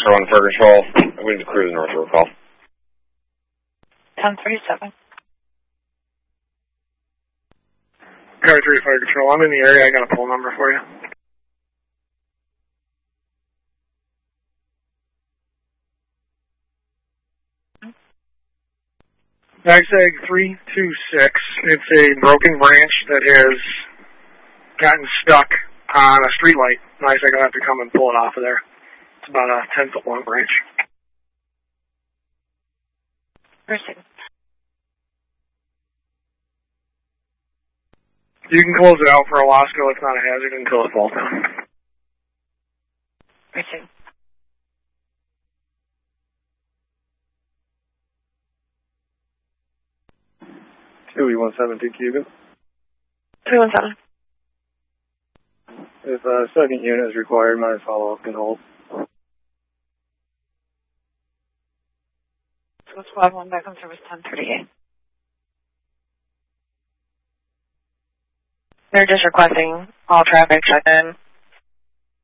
Oscar 1 for control. We need to cruise north road call. 1037. Car 3 Fire Control, I'm in the area. I got a poll number for you. Magsag 326. It's a broken branch that has gotten stuck on a street light. Magsag will have to come and pull it off of there. It's about a 10-foot long branch. Proceed. You can close it out for Alaska. It's not a hazard until it falls down. Proceed. QE-172 Cuban. 317. If a second unit is required, my follow-up can hold. So squad 1 back on service 1038. They're just requesting all traffic shut in